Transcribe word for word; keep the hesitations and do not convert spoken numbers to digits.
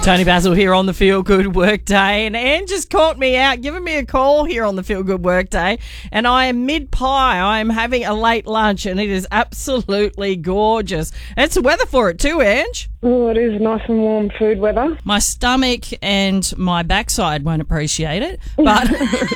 Tony Basil here on the Feel Good Workday, and Anne just caught me out, giving me a call here on the Feel Good Workday, and I am mid-pie. I am having a late lunch, and it is absolutely gorgeous. And it's the weather for it too, Ange. Oh, it is nice and warm food weather. My stomach and my backside won't appreciate it, but